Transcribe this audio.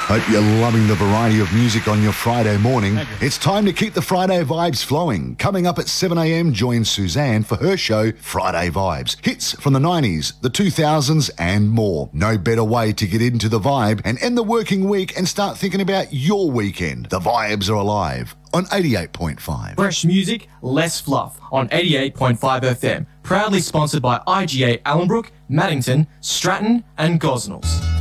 Hope you're loving the variety of music on your Friday morning. It's time to keep the Friday vibes flowing. Coming up at 7 a.m, join Suzanne for her show, Friday Vibes. Hits from the 90s, the 2000s and more. No better way to get into the vibe and end the working week and start thinking about your weekend. The vibes are alive on 88.5. Fresh music, less fluff on 88.5 FM. Proudly sponsored by IGA Allenbrook, Maddington, Stratton and Gosnells.